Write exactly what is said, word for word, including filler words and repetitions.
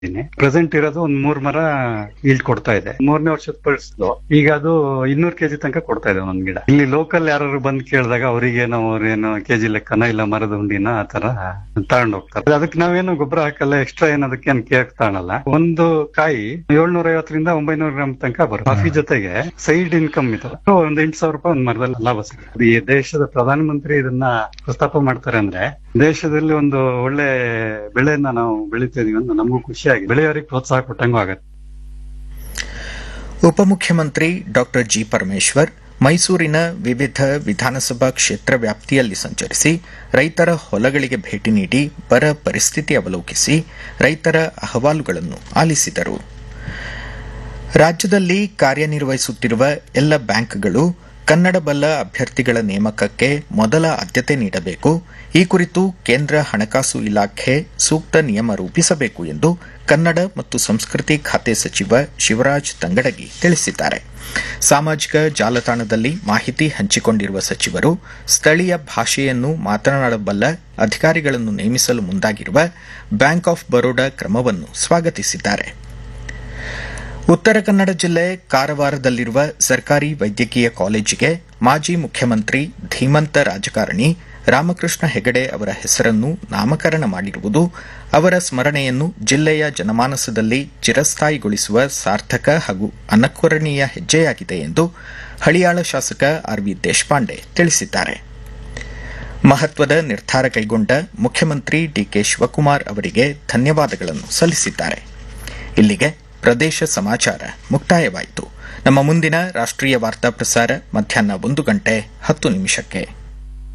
Present ಇರೋದು ಒಂದ್ ಮೂರ್ ಮರ ಈಲ್ಡ್ ಕೊಡ್ತಾ ಇದೆ. ಮೂರನೇ ವರ್ಷದ ಪಲ್ಸ್ದು ಈಗ ಅದು ಇನ್ನೂರು ಕೆಜಿ ತನಕ ಕೊಡ್ತಾ ಇದೆ ಒಂದ್ ಗಿಡ. ಇಲ್ಲಿ ಲೋಕಲ್ ಯಾರು ಬಂದ್ ಕೇಳಿದಾಗ ಅವ್ರಿಗೇನೋ ಅವ್ರೇನೋ ಕೆಜಿ ಲೆಕ್ಕನ ಇಲ್ಲ ಮರದ ಉಂಡಿನ ಆತರ ತಗೊಂಡ್ ಹೋಗ್ತಾರೆ. ಅದಕ್ಕೆ ನಾವೇನು ಗೊಬ್ಬರ ಹಾಕಲ್ಲ, ಎಕ್ಸ್ಟ್ರಾ ಏನ್ ಅದಕ್ಕೆ ಏನ್ ಕೇಕ್ ತಗೊಳಲ್ಲ. ಒಂದು ಕಾಯಿ ಏಳ್ನೂರ ಐವತ್ತರಿಂದ ಒಂಬೈನೂರ ಗ್ರಾಮ್ ತನಕ ಬರುತ್ತೆ. ಕಾಫಿ ಜೊತೆಗೆ ಸೈಡ್ ಇನ್ಕಮ್ ಇದು ಒಂದ್ ಎಂಟು ಸಾವಿರ ರೂಪಾಯಿ ಒಂದ್ ಮರದಲ್ಲಿ ಲಾಭ ಸಿಗುತ್ತೆ. ಈ ದೇಶದ ಪ್ರಧಾನಮಂತ್ರಿ ಇದನ್ನ ಪ್ರಸ್ತಾಪ ಮಾಡ್ತಾರೆ ಅಂದ್ರೆ ದೇಶದಲ್ಲಿ ಒಂದು ಒಳ್ಳೆ ಬೆಳೆಯನ್ನ ನಾವು ಬೆಳಿತಿದೀವಿ ಅಂತ ನಮಗೂ ಖುಷಿಯಾಗಿ ಬೆಳೆಯವರಿಗೆ ಪ್ರೋತ್ಸಾಹ ಕೊಟ್ಟಂಗೂ ಆಗತ್ತೆ. ಉಪಮುಖ್ಯಮಂತ್ರಿ ಡಾಕ್ಟರ್ ಜಿ ಪರಮೇಶ್ವರ್ ಮೈಸೂರಿನ ವಿವಿಧ ವಿಧಾನಸಭಾ ಕ್ಷೇತ್ರ ವ್ಯಾಪ್ತಿಯಲ್ಲಿ ಸಂಚರಿಸಿ ರೈತರ ಹೊಲಗಳಿಗೆ ಭೇಟಿ ನೀಡಿ ಬರ ಪರಿಸ್ಥಿತಿ ಅವಲೋಕಿಸಿ ರೈತರ ಅಹವಾಲುಗಳನ್ನು ಆಲಿಸಿದರು. ರಾಜ್ಯದಲ್ಲಿ ಕಾರ್ಯನಿರ್ವಹಿಸುತ್ತಿರುವ ಎಲ್ಲ ಬ್ಯಾಂಕ್ಗಳು ಕನ್ನಡ ಬಲ್ಲ ಅಭ್ಯರ್ಥಿಗಳ ನೇಮಕಕ್ಕೆ ಮೊದಲ ಆದ್ಯತೆ ನೀಡಬೇಕು. ಈ ಕುರಿತು ಕೇಂದ್ರ ಹಣಕಾಸು ಇಲಾಖೆ ಸೂಕ್ತ ನಿಯಮ ರೂಪಿಸಬೇಕು ಎಂದು ಕನ್ನಡ ಮತ್ತು ಸಂಸ್ಕೃತಿ ಖಾತೆ ಸಚಿವ ಶಿವರಾಜ್ ತಂಗಡಗಿ ತಿಳಿಸಿದ್ದಾರೆ. ಸಾಮಾಜಿಕ ಜಾಲತಾಣದಲ್ಲಿ ಮಾಹಿತಿ ಹಂಚಿಕೊಂಡಿರುವ ಸಚಿವರು ಸ್ಥಳೀಯ ಭಾಷೆಯನ್ನು ಮಾತನಾಡಬಲ್ಲ ಅಧಿಕಾರಿಗಳನ್ನು ನೇಮಿಸಲು ಮುಂದಾಗಿರುವ ಬ್ಯಾಂಕ್ ಆಫ್ ಬರೋಡಾ ಕ್ರಮವನ್ನು ಸ್ವಾಗತಿಸಿದ್ದಾರೆ. ಉತ್ತರ ಕನ್ನಡ ಜಿಲ್ಲೆ ಕಾರವಾರದಲ್ಲಿರುವ ಸರ್ಕಾರಿ ವೈದ್ಯಕೀಯ ಕಾಲೇಜಿಗೆ ಮಾಜಿ ಮುಖ್ಯಮಂತ್ರಿ ಧೀಮಂತ ರಾಜಕಾರಣಿ ರಾಮಕೃಷ್ಣ ಹೆಗಡೆ ಅವರ ಹೆಸರನ್ನು ನಾಮಕರಣ ಮಾಡಿರುವುದು ಅವರ ಸ್ಮರಣೆಯನ್ನು ಜಿಲ್ಲೆಯ ಜನಮಾನಸದಲ್ಲಿ ಚಿರಸ್ಥಾಯಿಗೊಳಿಸುವ ಸಾರ್ಥಕ ಹಾಗೂ ಅನನ್ವರಣೀಯ ಹೆಜ್ಜೆಯಾಗಿದೆ ಎಂದು ಹಳಿಯಾಳ ಶಾಸಕ ಆರ್ ವಿ ದೇಶಪಾಂಡೆ ತಿಳಿಸಿದ್ದಾರೆ. ಮಹತ್ವದ ನಿರ್ಧಾರ ಕೈಗೊಂಡ ಮುಖ್ಯಮಂತ್ರಿ ಡಿಕೆ ಶಿವಕುಮಾರ್ ಅವರಿಗೆ ಧನ್ಯವಾದಗಳನ್ನು ಸಲ್ಲಿಸಿದ್ದಾರೆ. ಇಲ್ಲಿಗೆ ಪ್ರದೇಶ ಸಮಾಚಾರ ಮುಕ್ತಾಯವಾಯಿತು. ನಮ್ಮ ಮುಂದಿನ ರಾಷ್ಟ್ರೀಯ ವಾರ್ತಾ ಪ್ರಸಾರ ಮಧ್ಯಾಹ್ನ ಒಂದು ಗಂಟೆ ಹತ್ತು ನಿಮಿಷಕ್ಕೆ.